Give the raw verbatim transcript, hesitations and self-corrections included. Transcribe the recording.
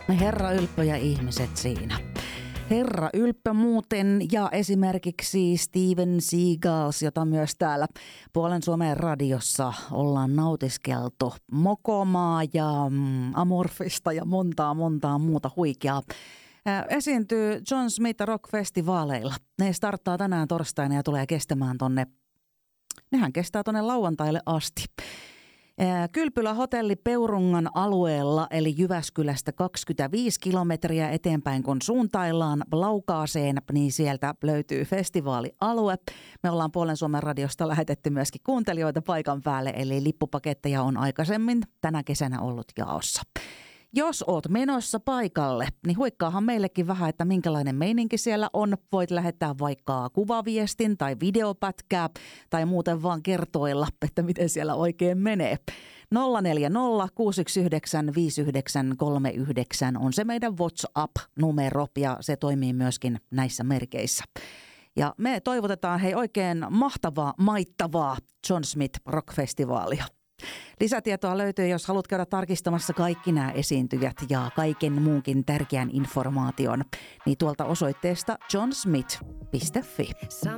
Herra Ylppö ja ihmiset siinä. Herra Ylppö muuten ja esimerkiksi Steven Seagals, jota myös täällä Puolen Suomen radiossa ollaan nautiskeltu. Mokomaa ja mm, Amorfista ja montaa montaa muuta huikeaa. Ää, esiintyy John Smith Rock-festivaaleilla. Ne starttaa tänään torstaina ja tulee kestämään tonne, nehän kestää tonne lauantaille asti. Kylpylä hotelli Peurungan alueella, eli Jyväskylästä kaksikymmentäviisi kilometriä eteenpäin, kun suuntaillaan Laukaaseen, niin sieltä löytyy festivaalialue. Me ollaan Puolen Suomen radiosta lähetetty myöskin kuuntelijoita paikan päälle, eli lippupaketteja on aikaisemmin tänä kesänä ollut jaossa. Jos oot menossa paikalle, niin huikkaahan meillekin vähän, että minkälainen meininki siellä on. Voit lähettää vaikka kuvaviestin tai videopätkää tai muuten vaan kertoilla, että miten siellä oikein menee. nolla neljä nolla kuusi yksi yhdeksän viisi yhdeksän kolme yhdeksän on se meidän WhatsApp-numero ja se toimii myöskin näissä merkeissä. Ja me toivotetaan hei oikein mahtavaa, maittavaa John Smith Rock-festivaalia. Lisätietoa löytyy, jos haluat käydä tarkistamassa kaikki nämä esiintyjät ja kaiken muunkin tärkeän informaation, niin tuolta osoitteesta john smith piste fi.